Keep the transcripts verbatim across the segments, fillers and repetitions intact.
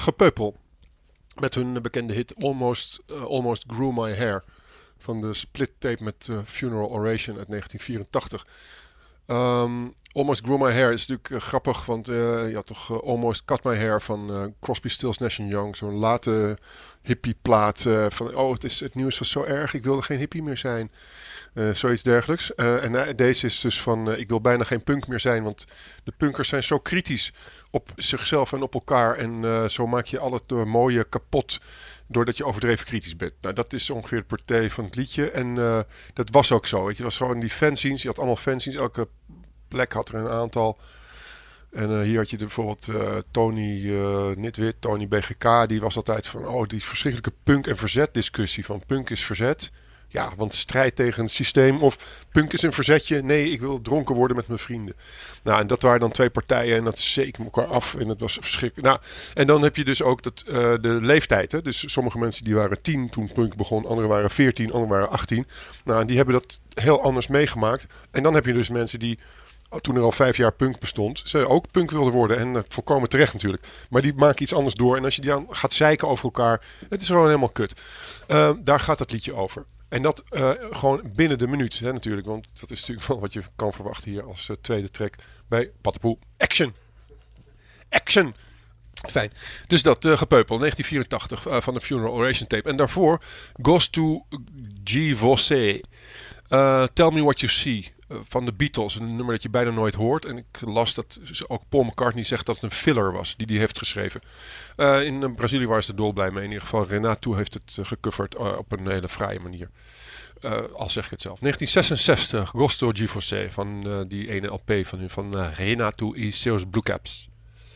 Gepeupel. Met hun bekende hit Almost, uh, Almost Grew My Hair. Van de split tape met uh, Funeral Oration uit negentien vierentachtig. Um, Almost Grew My Hair is natuurlijk uh, grappig, want uh, je had toch uh, Almost Cut My Hair van uh, Crosby, Stills, Nash and Young. Zo'n late hippieplaat uh, van, oh, het, is, het nieuws was zo erg, ik wilde geen hippie meer zijn. Uh, zoiets dergelijks. Uh, en uh, deze is dus van, uh, ik wil bijna geen punk meer zijn, want de punkers zijn zo kritisch op zichzelf en op elkaar. En uh, zo maak je al het uh, mooie kapot doordat je overdreven kritisch bent. Nou, dat is ongeveer het portée van het liedje. En uh, dat was ook zo. Weet je. Het was gewoon die fanzines. Je had allemaal fanzines. Elke plek had er een aantal. En uh, hier had je de, bijvoorbeeld uh, Tony uh, Nitwit, Tony B G K. Die was altijd van, oh, die verschrikkelijke punk- en verzet discussie. Van punk is verzet. Ja, want strijd tegen het systeem. Of punk is een verzetje. Nee, ik wil dronken worden met mijn vrienden. Nou, en dat waren dan twee partijen. En dat zeker elkaar af. En dat was verschrikkelijk. Nou, en dan heb je dus ook dat, uh, de leeftijd. Hè? Dus sommige mensen die waren tien toen punk begon. Anderen waren veertien, anderen waren achttien. Nou, en die hebben dat heel anders meegemaakt. En dan heb je dus mensen die, toen er al vijf jaar punk bestond, ze ook punk wilden worden. En uh, volkomen terecht natuurlijk. Maar die maken iets anders door. En als je die dan gaat zeiken over elkaar, het is gewoon helemaal kut. Uh, daar gaat dat liedje over. En dat uh, gewoon binnen de minuut, hè, natuurlijk. Want dat is natuurlijk wel wat je kan verwachten hier als uh, tweede track bij Pattenpoel. Action! Action! Fijn. Dus dat uh, Gepeupel, negentien vierentachtig uh, van de Funeral Oration tape. En daarvoor Goes to G. Vossé. Uh, Tell Me What You See. Uh, van de Beatles. Een nummer dat je bijna nooit hoort. En ik las dat ook Paul McCartney zegt dat het een filler was. Die die heeft geschreven. Uh, in uh, Brazilië waren ze er dolblij mee. In ieder geval Renato heeft het uh, gecoverd uh, op een hele fraaie manier. Uh, al zeg ik het zelf. negentien zesenzestig. Gosto G. Vossé. Van uh, die ene L P van, van uh, Renato e Seus Bluecaps.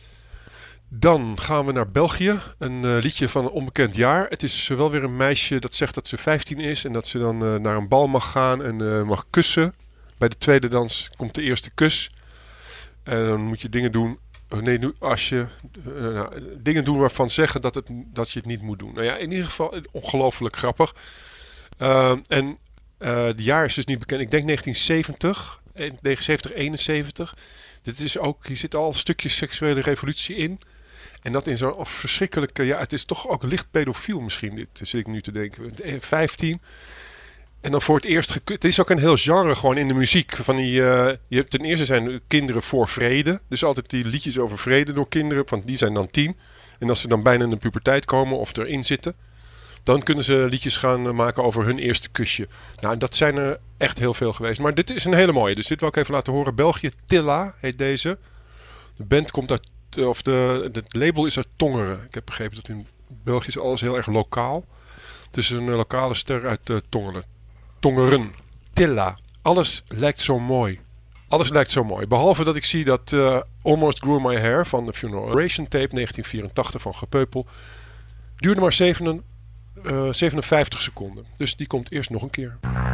Dan gaan we naar België. Een uh, liedje van een onbekend jaar. Het is wel weer een meisje dat zegt dat ze vijftien is. En dat ze dan uh, naar een bal mag gaan en uh, mag kussen. Bij de tweede dans komt de eerste kus. En dan moet je dingen doen. Nee, als je uh, nou, dingen doen waarvan zeggen dat, het, dat je het niet moet doen. Nou ja, in ieder geval ongelooflijk grappig. Uh, en uh, het jaar is dus niet bekend. Ik denk negentien zeventig, zeventig, eenenzeventig. Dit is ook, hier zit al een stukje seksuele revolutie in. En dat in zo'n verschrikkelijke, ja, het is toch ook licht pedofiel misschien, dit zit ik nu te denken. vijftien. En dan voor het eerst gekut. Het is ook een heel genre gewoon in de muziek. Van die, uh, je hebt ten eerste zijn kinderen voor vrede. Dus altijd die liedjes over vrede door kinderen. Want die zijn dan tien. En als ze dan bijna in de puberteit komen of erin zitten, dan kunnen ze liedjes gaan maken over hun eerste kusje. Nou, en dat zijn er echt heel veel geweest. Maar dit is een hele mooie. Dus dit wil ik even laten horen. België, Tilla heet deze. De band komt uit, of de, het label is uit Tongeren. Ik heb begrepen dat in België is alles heel erg lokaal. Het is een lokale ster uit uh, Tongeren. Tongeren. Tilla. Alles lijkt zo mooi. Alles lijkt zo mooi. Behalve dat ik zie dat uh, Almost Grew My Hair van de Funeral Oration tape negentien vierentachtig van Gepeupel duurde maar zeven, uh, zevenenvijftig seconden. Dus die komt eerst nog een keer.